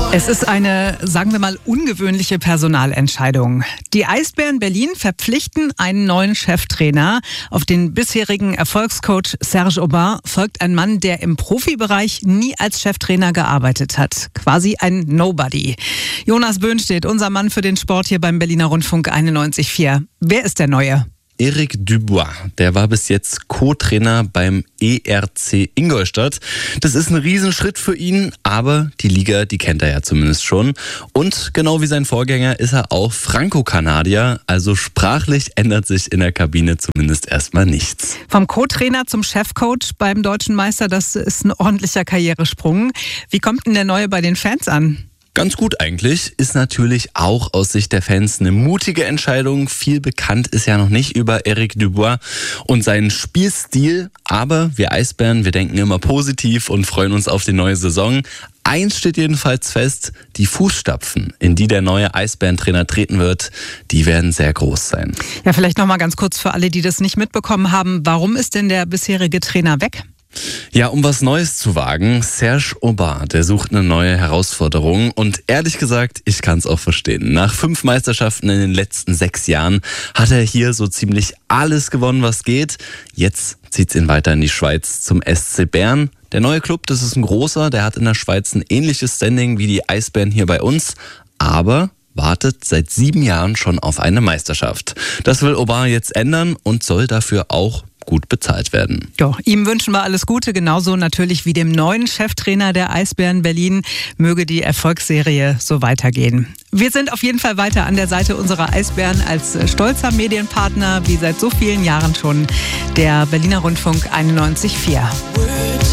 Es ist eine, sagen wir mal, ungewöhnliche Personalentscheidung. Die Eisbären Berlin verpflichten einen neuen Cheftrainer. Auf den bisherigen Erfolgscoach Serge Aubin folgt ein Mann, der im Profibereich nie als Cheftrainer gearbeitet hat. Quasi ein Nobody. Jonas Böhnstedt, unser Mann für den Sport hier beim Berliner Rundfunk 91.4. Wer ist der Neue? Eric Dubois, der war bis jetzt Co-Trainer beim ERC Ingolstadt. Das ist ein Riesenschritt für ihn, aber die Liga, die kennt er ja zumindest schon. Und genau wie sein Vorgänger ist er auch Franco-Kanadier, also sprachlich ändert sich in der Kabine zumindest erstmal nichts. Vom Co-Trainer zum Chefcoach beim Deutschen Meister, das ist ein ordentlicher Karrieresprung. Wie kommt denn der Neue bei den Fans an? Ganz gut eigentlich, ist natürlich auch aus Sicht der Fans eine mutige Entscheidung. Viel bekannt ist ja noch nicht über Eric Dubois und seinen Spielstil. Aber wir Eisbären, wir denken immer positiv und freuen uns auf die neue Saison. Eins steht jedenfalls fest, die Fußstapfen, in die der neue Eisbärentrainer treten wird, die werden sehr groß sein. Ja, vielleicht noch mal ganz kurz für alle, die das nicht mitbekommen haben. Warum ist denn der bisherige Trainer weg? Ja, um was Neues zu wagen, Serge Aubin, der sucht eine neue Herausforderung und ehrlich gesagt, ich kann es auch verstehen. Nach 5 Meisterschaften in den letzten 6 Jahren hat er hier so ziemlich alles gewonnen, was geht. Jetzt zieht's ihn weiter in die Schweiz zum SC Bern. Der neue Club, das ist ein großer, der hat in der Schweiz ein ähnliches Standing wie die Eisbären hier bei uns, aber wartet seit 7 Jahren schon auf eine Meisterschaft. Das will Aubin jetzt ändern und soll dafür auch gut bezahlt werden. Ja, ihm wünschen wir alles Gute, genauso natürlich wie dem neuen Cheftrainer der Eisbären Berlin. Möge die Erfolgsserie so weitergehen. Wir sind auf jeden Fall weiter an der Seite unserer Eisbären als stolzer Medienpartner, wie seit so vielen Jahren schon, der Berliner Rundfunk 91.4.